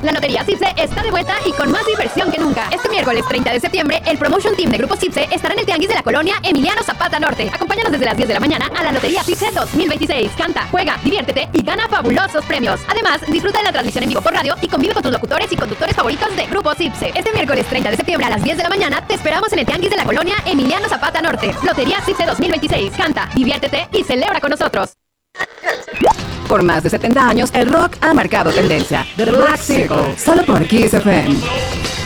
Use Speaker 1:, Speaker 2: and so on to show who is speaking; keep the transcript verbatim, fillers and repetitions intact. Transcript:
Speaker 1: La Lotería Cipse está de vuelta y con más diversión que nunca. Este miércoles treinta de septiembre, el Promotion Team de Grupo Cipse estará en el Tianguis de la Colonia Emiliano Zapata Norte. Acompáñanos desde las diez de la mañana a la Lotería Cipse dos mil veintiséis. Canta, juega, diviértete y gana fabulosos premios. Además, disfruta de la transmisión en vivo por radio y convive con tus locutores y conductores favoritos de Grupo Cipse. Este miércoles treinta de septiembre a las diez de la mañana te esperamos en el Tianguis de la Colonia Emiliano Zapata Norte. Lotería Cipse dos mil veintiséis. Canta, diviértete y celebra con nosotros.
Speaker 2: Por más de setenta años, el rock ha marcado tendencia. The Black Circle, solo por Kiss F M.